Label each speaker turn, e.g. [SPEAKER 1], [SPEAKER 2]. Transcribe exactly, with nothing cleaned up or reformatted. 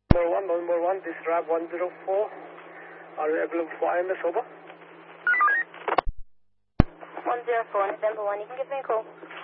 [SPEAKER 1] Number one, number one, this is Rab one zero four. Are you able to fly in this over?
[SPEAKER 2] one zero four, November one, you can give me a call.